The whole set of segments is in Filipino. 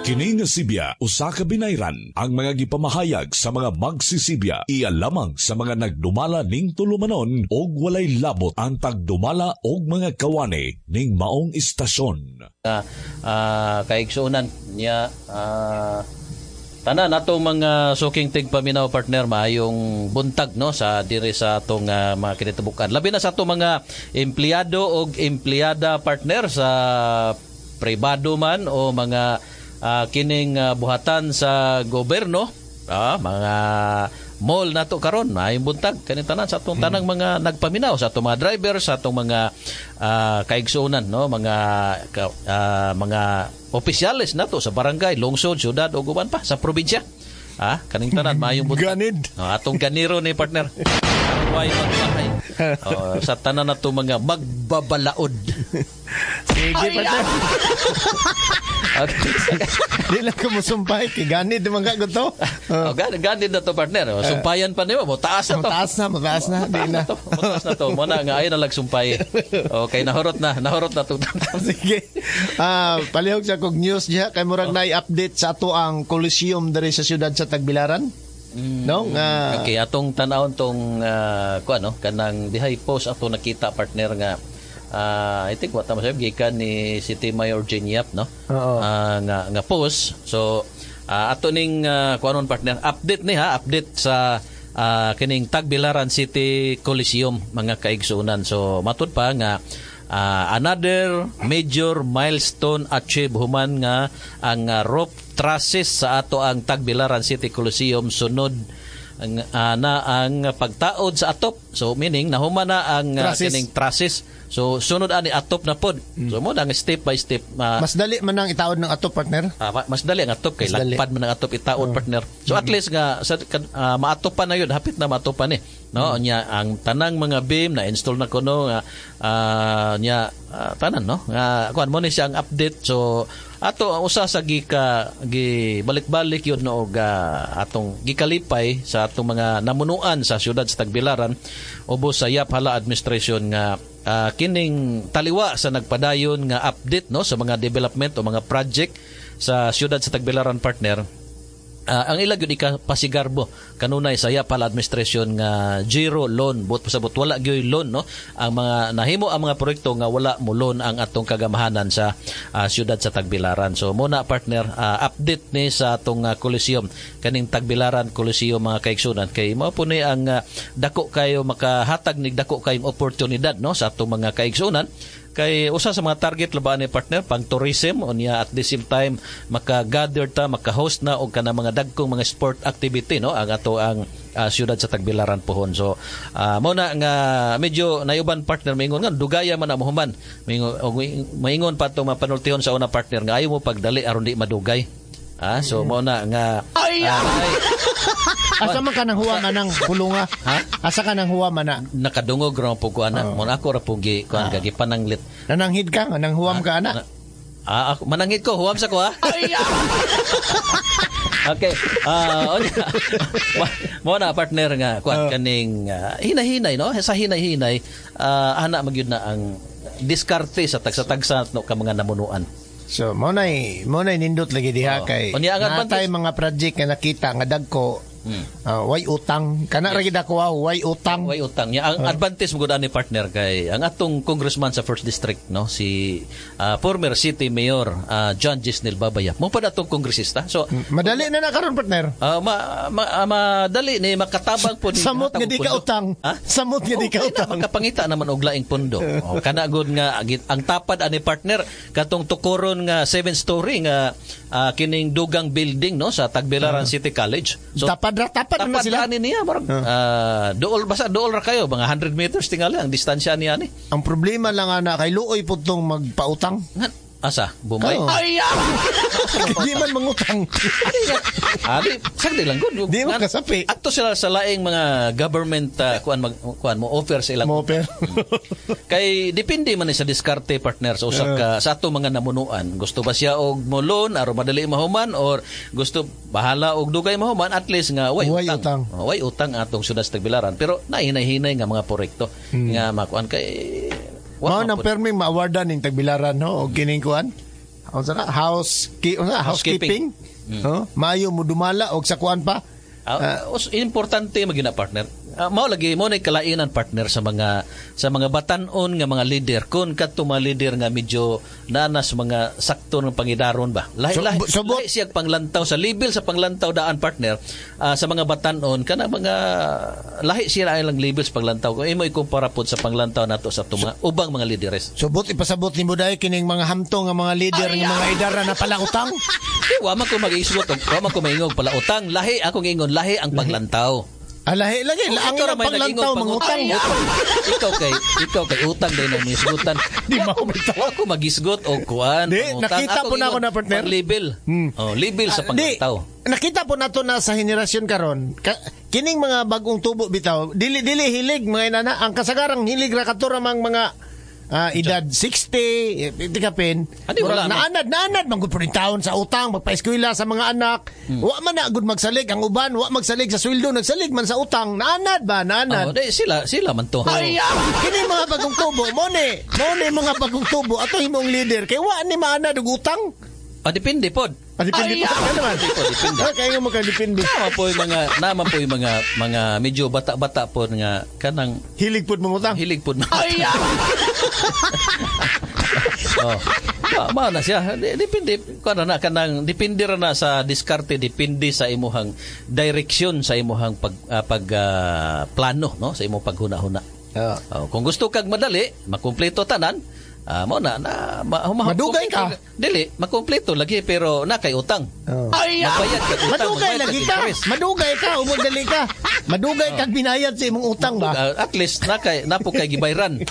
Kini nga Sibya usa ka binayran ang mga gipamahayag sa mga magsisibya iya lamang sa mga nagdumala ning tulumanon og walay labot ang pagdumala og mga kawani ning maong istasyon. Kaigsuunan niya tanan atong mga suking tigpaminaw partner maayong buntag no sa diri sa atong mga kinitubukan. Labi na sa atong mga empleyado og empleyada partner sa pribado man o mga kining buhatan sa gobyerno, mga mall nato karon maayong buntag kani tanan sa atong tanang mga nagpaminaw, sa atong mga drivers, sa atong mga kaigsuunan no, mga opisyales nato sa barangay, lungsod, syudad o guban pa sa probinsya. Kaning tanan maayong buntag. Ganid. Atong ganiro ni partner. Way magbahay. Sa tanan nato mga magbabalaod. Sige, partner. Di lang ko musumpay kay ganid man ka to. Ganid na to partner. Sumpayan pa niyo, taas na to. Mataas na, di na. Mataas na to. Muna nga ay na lagsumpay. Okay, nahurot na to. Sige. Palihog sa kog news diha kay murag na i-update sa ato ang Coliseum diri sa siyudad sa Tagbilaran. No? Okay, atong tanawon tong kanang dihay post ato nakita partner nga I think what tama sabi gikan ni City Mayor Jenyap no. Nga post. So ato ning kuanon partner update sa kining Tagbilaran City Coliseum mga kaigsuunan. So matud pa nga another major milestone achieved human nga ang roof trusses sa ato ang Tagbilaran City Coliseum sunod na ang pagtaod sa atop. So meaning nahuman na ang kining trusses. So sunod ani atop na pod. So mo nang step by step. Mas dali man ang itaod ng atop partner. Mas dali ang atop kay lagpad man ang atop itaod partner. So at least nga maatopan na yun, hapit na maatopan ni. No, nya ang tanang mga beam na install na kuno nga nya tanan no. Nga kuan mo ni siya ang update. So ato ang usa sa balik-balik yun no atong gikalipay sa atong mga namunuan sa siyudad sa Tagbilaran ubos sa Yap Hala administration nga kining taliwa sa nagpadayon nga update no sa mga development o mga project sa siyudad sa Tagbilaran partner. Ang ilag yun ikapasigarbo kanunay sa Yap Hala administration nga zero loan but pasabot wala gyoy loan no ang mga nahimo ang mga proyekto nga wala mo loan ang atong kagamahanan sa siyudad sa Tagbilaran. So muna partner update ni sa atong Coliseum kaning Tagbilaran Coliseum mga kaigsunan kay mao po ni ang dako kayo makahatag nig dako kayong oportunidad no sa atong mga kaigsunan. Kay usa sa mga target laban ni partner pang tourism unya at the same time maka-gather ta maka-host na og kana mga dagkong mga sport activity no ang ato ang siyudad sa Tagbilaran pohon. So mo na nga medyo nayuban partner maingon nga dugaya man na mohuman maingon pa to mapanultihon sa una partner nga ayo mo pagdali aron di madugay. So mo na nga asa man ka nang huwa manang pulunga? Asa ka nang huwa mana? Nakadungog ra po ko ana. Mo ako ra po kuan gagi pananglit. Nananghid ka, nang huwam ka ana? Ako mananghid ko, huwam sa ko ha. Okay. Mo na partner nga kuan kaning hinay-hinay no. Sa hinay-hinay ana magyud na ang diskarte sa tagsa-tagsa no ka mga namunuan. So mo nay nindot lagi diha kay natay mga project nga nakita nga dagko way utang kana ra gid ako way utang nya ang advantage mo gud ani partner kay ang atong congressman sa 1st district no si former city mayor John Gisnel Babayap mo pa atong kongresista so madali na karon partner madali ni makatabang po ni samot nga di ka utang samot nga di ka utang makapangita naman og laing pondo kana gud nga ang tapad ani partner katong tukuron nga 7-story nga kining dugang building no sa Tagbilaran City College so tapad na sila niya dool ra kayo mga 100 meters tingali ang distansya niya ni ang problema lang ana kay luoy pud tong magpautang asa bumay di man mangutang sagdi lang gud di mo kasapi adto sila sa laing mga government kuan mo offer sa ilang offer kay depende man sa diskarte partner sa usa ka sa ato mga namunuan gusto ba siya og mo loan aron madali mahuman or gusto bahala og dugay mahuman at least nga way utang atong siyudad sa Tagbilaran pero nahinay-hinay nga mga proyekto nga makuan kay mao nang perming ma-awardan ning Tagbilaran no og kining kuan housekeeping. Maayo mo dumala og sa kuan pa. Importante magina partner. Mao lagi mo nay kalainan partner sa mga batan-on nga mga leader kun kadto mga leader nga medyo nanas mga sakto ng pangidaron ba. Lahi siya panglantaw sa level sa panglantaw daan partner sa mga batan-on kana mga lahi siya ay lang levels panglantaw ko imo ikumpara pod sa panglantaw nato sa tuma ubang mga leaderes. Subot ipasabot nimo dai kining mga hamtong nga mga leader nga mga idara na palautang. Wa man ko mag-isgot wa man ko maingog palautang lahi akong ingon lahi ang paglantaw. Alahi lagi ang paglantaw mangutang. Ikaw kay utang din ang misgutan. Di ako magisgot og kuan. Nakita po na ako na partner. Level. Level sa paglantaw. Nakita po nato na sa henerasyon karon. Kining mga bagong tubo bitaw, dili hilig mga inana ang kasagarang hilig ra kadto ramang mga edad 60, tikapin. Naanad manggod po rin taon sa utang, magpa-eskwela sa mga anak. Wa man na agud magsalig ang uban, wa magsalig sa sweldo, nagsalig man sa utang. Naanad. Sila man to. Kini mga bagong tubo, mo ni mga bagong tubo ato himong leader kay wa ni maanad og utang. Depende pod. Depende po naman. Kaya mo depende. Naman po yung mga medyo bata-bata po nga kanang hilig pod mangutang. Mao na siya. Depende kanang depende ra na sa diskarte, depende sa imuhang direksyon sa imuhang plano no sa imong paghuna-huna. Kung gusto kag madali, makumpleto tanan, madugay ka. Dili, makumpleto lagi pero na kay utang. Magbayad ka utang. Madugay ka, umudali ka. Madugay kag binayad sa imong utang ba? At least napo kay gibayran.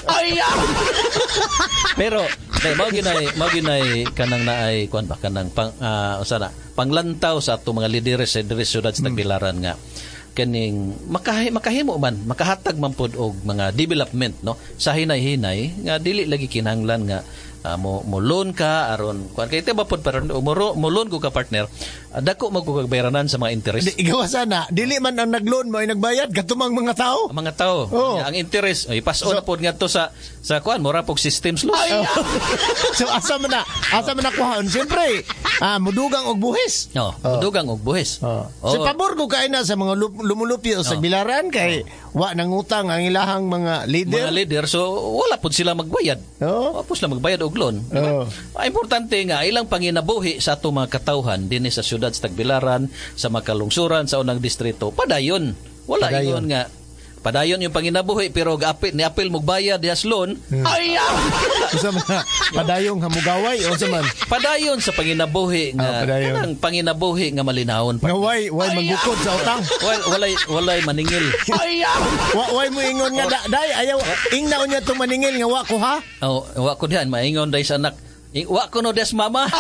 Pero mao ginay kanang naay kuan ba kanang panglantaw sa ato mga lideres sa syudad sa Tagbilaran nga kaning makahimo man makahatag man pod og mga development no sa hinay-hinay nga dili lagi kinahanglan nga mo loan ka aron kuan kay tiba pod pero mo loan ko ka partner dako magkugbayranan sa mga interest. Igawa sana dili man ang nagloan mo ay nagbayad katumang mga tao. Ang interest ay pass on pod ngadto sa kuan mura pog systems loss. So asa man na kuhaon siyempre mudugang og buhis. Mudugang og buhis. So pabor ko kay na sa mga lumulupyo sa Tagbilaran kay wa nangutang ang ilahang mga leader. So wala pod sila magbayad. Wa pod sila magbayad og loan. Importante nga ilang panginabuhi sa ato mga katawhan dinhi sa syudad sa Tagbilaran, sa makalungsuran sa unang distrito. Padayon. Wala ingon nga padayon yung panginabuhi pero ni apil mo bayad as loan. Usa man padayong hamugaway o man. Padayon sa panginabuhi nga kanang panginabuhi nga malinawon. Way manggukod sa utang. Walay maningil. Way mo ingon nga day ayaw ingnaon niya tong maningil nga wa ko ha. Wa ko dihan maingon day sa anak. Wa ko no des mama.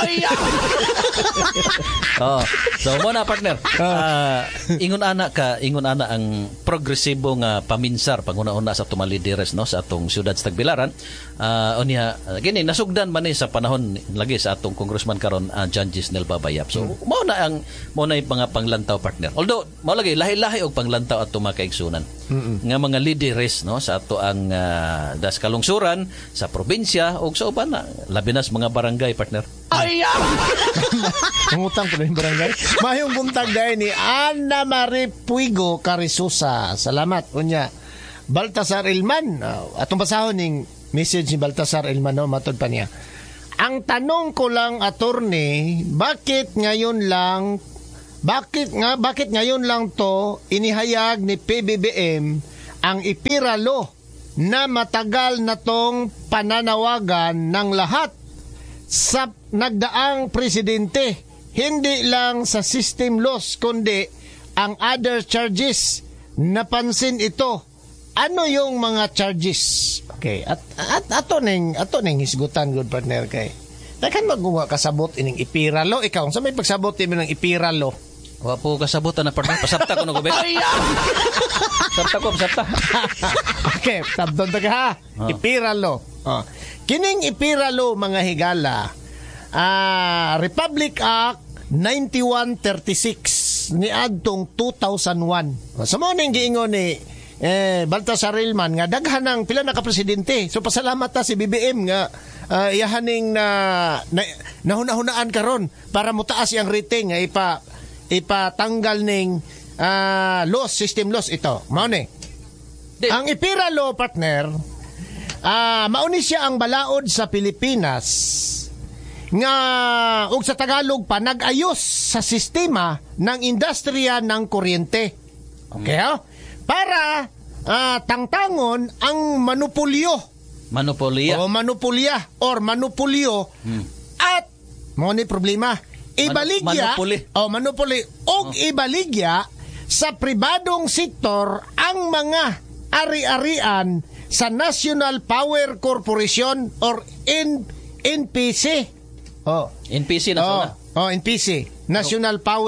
So mo na partner. Ingon ana ang progresibo nga paminsar panguna-una sa atong lideres no sa atong syudad sa Tagbilaran. Unya gini nasugdan man ni sa panahon lagi sa atong congressman karon John Gisnel Babayap. So mo na yung mga panglantaw partner. Although mo lagi lahi-lahi og panglantaw ato mga kaigsunan. Nga mga lideres no sa ato ang das kalungsuran sa probinsya ug sa uban na labi na mga barangay partner. Mangutang pa rin barangay. Mayong buntag dahil ni Ana Marie Puigo Carisusa. Salamat. Unya Baltasar Ilman. Atong basahon ng message ni Baltasar Ilman no matod pa niya. Ang tanong ko lang attorney, bakit ngayon lang to inihayag ni PBBM ang IPIRA law na matagal na tong pananawagan ng lahat sa nagdaang presidente, hindi lang sa system loss kundi ang other charges. Napansin ito. Ano yung mga charges? Okay, at ato ning hisgutan good partner kay. Dakan magawa kasabot ining IPIRA law ikaw sa may pagsabot mo ng IPIRA law. Wa po kasabutan na partner. Pasabta ko no gobet. Pasabta. Okay, sabton ta ka ha. IPIRA law. Kining IPIRA law mga higala, Republic Act 9136 ni adtong 2001. Sa mo ning giingon ni Baltasar Ilman nga daghan ng pila na ka presidente. So pasalamat ta si BBM nga yahaning nahunahunaan karon para mutaas yang rating ipatanggal ning system loss ito. Mao ni. Ang IPIRA law, partner, mauni siya ang balaod sa Pilipinas nga ug sa Tagalog pa nag-ayos sa sistema ng industriya ng kuryente. Okay, para tangtangon ang manupulyo. Manupolya. O manupulya or manupulyo at mo ni problema. Ibaligya manupuli og ibaligya sa pribadong sektor ang mga ari-arian sa National Power Corporation or NPC. NPC na sana. NPC, National Power